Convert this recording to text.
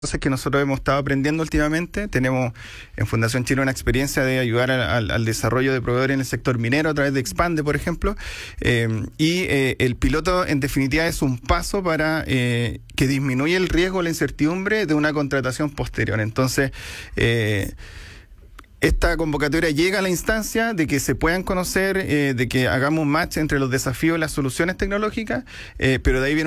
Cosas que nosotros hemos estado aprendiendo últimamente. Tenemos en Fundación Chile una experiencia de ayudar al desarrollo de proveedores en el sector minero a través de Expande, por ejemplo, el piloto en definitiva es un paso para que disminuya el riesgo, la incertidumbre de una contratación posterior. Entonces, esta convocatoria llega a la instancia de que se puedan conocer, de que hagamos un match entre los desafíos y las soluciones tecnológicas, pero de ahí viene